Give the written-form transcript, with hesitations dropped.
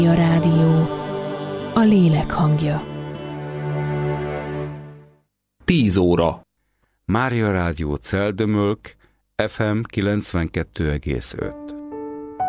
A rádió, a lélek hangja. 10 óra. Mária Rádió Celdömölk, FM 92,5.